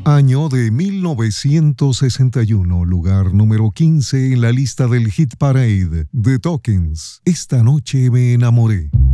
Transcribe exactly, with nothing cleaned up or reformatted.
Año de mil novecientos sesenta y uno, lugar número quince en la lista del Hit Parade, The Tokens. Esta noche me enamoré.